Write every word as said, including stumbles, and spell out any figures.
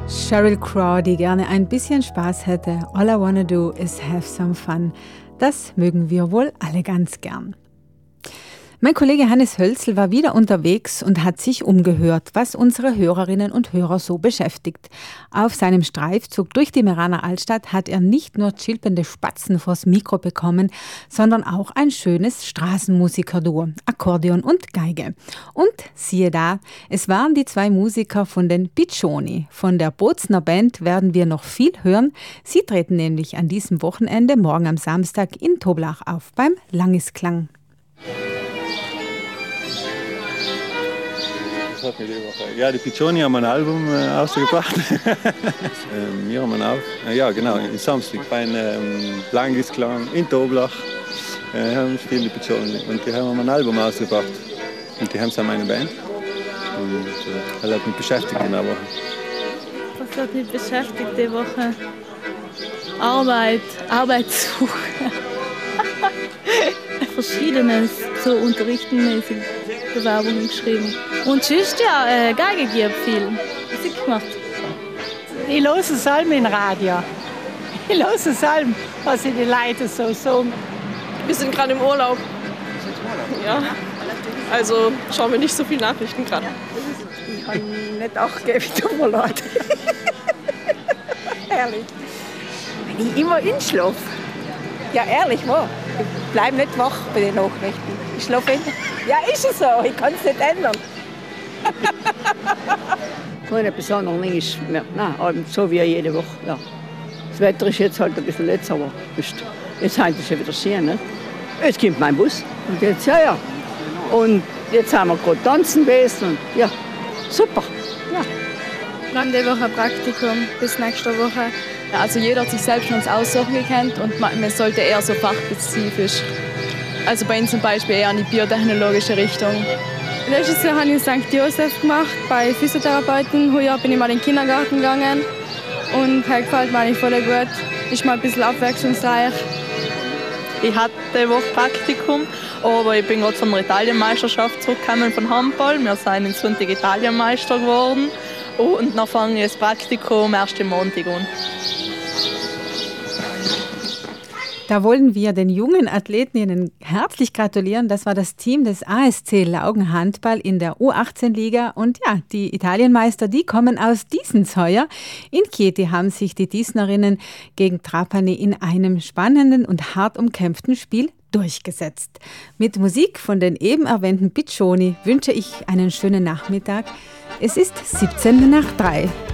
Sheryl Crow, die gerne ein bisschen Spaß hätte. All I wanna do is have some fun. Das mögen wir wohl alle ganz gern. Mein Kollege Hannes Hölzl war wieder unterwegs und hat sich umgehört, was unsere Hörerinnen und Hörer so beschäftigt. Auf seinem Streifzug durch die Meraner Altstadt hat er nicht nur chilpende Spatzen vors Mikro bekommen, sondern auch ein schönes Straßenmusikerduo, Akkordeon und Geige. Und siehe da, es waren die zwei Musiker von den Piccioni. Von der Bozner Band werden wir noch viel hören. Sie treten nämlich an diesem Wochenende, morgen am Samstag, in Toblach auf beim Langisklang. Ja, die Piccioni haben ein Album äh, ausgebracht. ähm, wir haben ein auch, äh, ja genau, in Samstag beim ähm, Langisklang in Toblach äh, haben spielen die Piccioni und die haben ein Album ausgebracht. Und die haben zusammen eine Band. Und äh, das hat mich beschäftigt in der Woche. Was hat mich beschäftigt die Woche? Arbeit, Arbeitssuche. Verschiedenes, so unterrichtenmäßig Bewerbungen geschrieben. Und sonst ja, äh, Geige gibt viel. Musik gemacht. Ich höre Salm im Radio. Ich höre Salm, was die Leute so sagen. Wir sind gerade im Urlaub. Ja. Also schauen wir nicht so viel Nachrichten gerade. Ich kann nicht achten, wie du mal leid. Ehrlich. Wenn ich immer inschlafe. Ja, ehrlich, wahr. Ich bleibe nicht wach bei den Nachrichten. Ich schlafe immer. Ja, ist es so. Ich kann es nicht ändern. Keine besonderen Dinge mehr. Nein, so wie jede Woche. Ja. Das Wetter ist jetzt halt ein bisschen letzt, aber ist, jetzt heute ist ja wieder schön. Ne? Jetzt kommt mein Bus. Und jetzt, ja, ja. Und jetzt haben wir gerade tanzen gewesen. Und ja, super. Ja. Dann die Woche Praktikum bis nächste Woche. Ja, also jeder hat sich selbst schon aussuchen gekannt und man, man sollte eher so fachspezifisch. Also bei uns zum Beispiel eher in die biotechnologische Richtung. Letztes Jahr habe ich Sankt Josef gemacht bei Physiotherapeuten. Heuer bin ich mal in den Kindergarten gegangen und das gefällt mir eigentlich voll gut. Ist mal ein bisschen abwechslungsreich. Ich hatte eine Woche Praktikum, aber ich bin gerade von der Italienmeisterschaft zurückgekommen von Handball. Wir sind in Sonntag Italienmeister geworden und dann fange ich das Praktikum erst am Montag an. Da wollen wir den jungen Athletinnen herzlich gratulieren. Das war das Team des A S C Laugen Handball in der U achtzehn Liga. Und ja, die Italienmeister, die kommen aus Diesens heuer. In Chieti haben sich die Diesnerinnen gegen Trapani in einem spannenden und hart umkämpften Spiel durchgesetzt. Mit Musik von den eben erwähnten Piccioni wünsche ich einen schönen Nachmittag. Es ist siebzehn nach drei.